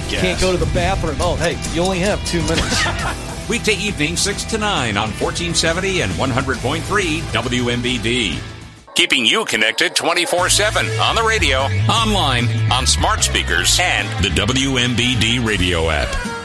gas. Can't go to the bathroom. Oh, hey, you only have 2 minutes. Weekday evening, 6 to 9 on 1470 and 100.3 WMBD. Keeping you connected 24/7 on the radio, online, on smart speakers, and the WMBD radio app.